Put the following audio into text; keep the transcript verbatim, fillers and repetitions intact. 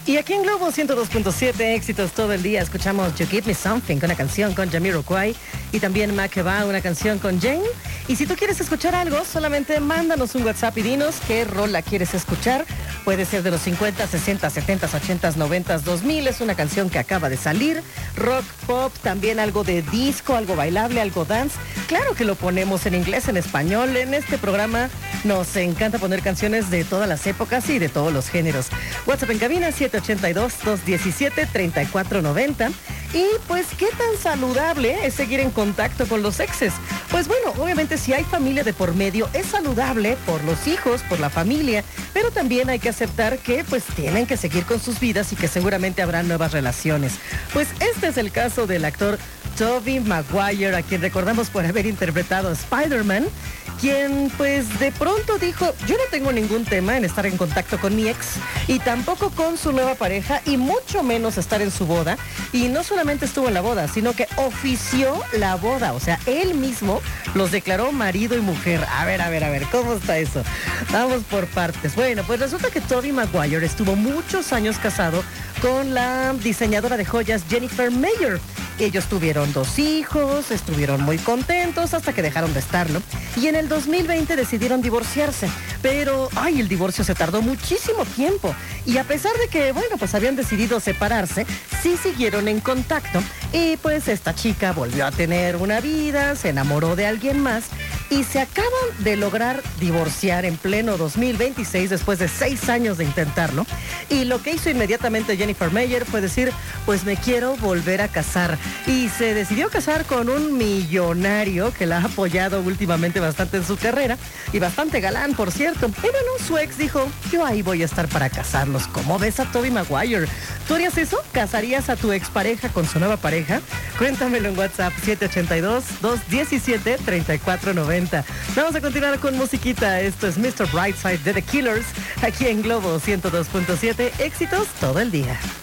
Y aquí en Globo ciento dos punto siete, éxitos todo el día, escuchamos You Give Me Something, una canción con Jamiroquai, y también Makeba, una canción con Jane. Y si tú quieres escuchar algo, solamente mándanos un WhatsApp y dinos qué rola quieres escuchar. Puede ser de los cincuenta, sesenta, setenta, ochenta, noventa, dos mil, es una canción que acaba de salir. Rock, pop, también algo de disco, algo bailable, algo dance. Claro que lo ponemos en inglés, en español. En este programa nos encanta poner canciones de todas las épocas y de todos los géneros. WhatsApp en cabina siete ocho dos, dos uno siete, tres cuatro nueve cero. Y pues, ¿qué tan saludable es seguir en contacto con los exes? Pues bueno, obviamente si hay familia de por medio, es saludable por los hijos, por la familia, pero también hay que aceptar que pues tienen que seguir con sus vidas y que seguramente habrá nuevas relaciones. Pues este es el caso del actor Tobey Maguire, a quien recordamos por haber interpretado a Spider-Man, quien pues de pronto dijo, yo no tengo ningún tema en estar en contacto con mi ex y tampoco con su nueva pareja y mucho menos estar en su boda. Y no solamente estuvo en la boda, sino que ofició la boda, o sea, él mismo los declaró marido y mujer. A ver, a ver, a ver, ¿cómo está eso? Vamos por partes. Bueno, pues resulta que Tobey Maguire estuvo muchos años casado con la diseñadora de joyas Jennifer Mayer. Ellos tuvieron dos hijos, estuvieron muy contentos hasta que dejaron de estarlo. Y en el dos mil veinte decidieron divorciarse. Pero, ay, el divorcio se tardó muchísimo tiempo. Y a pesar de que, bueno, pues habían decidido separarse, sí siguieron en contacto. Y pues esta chica volvió a tener una vida, se enamoró de alguien más. Y se acaban de lograr divorciar en pleno dos mil veintiséis después de seis años de intentarlo. Y lo que hizo inmediatamente Jennifer Mayer fue decir, pues me quiero volver a casar. Y se decidió casar con un millonario que la ha apoyado últimamente bastante en su carrera y bastante galán, por cierto. Y bueno, su ex dijo, yo ahí voy a estar para casarlos. ¿Cómo ves a Tobey Maguire? ¿Tú harías eso? ¿Casarías a tu expareja con su nueva pareja? Cuéntamelo en WhatsApp siete ocho dos, dos uno siete, tres cuatro nueve cero. Vamos a continuar con musiquita. Esto es mister Brightside de The Killers, aquí en Globo ciento dos punto siete. Éxitos todo el día.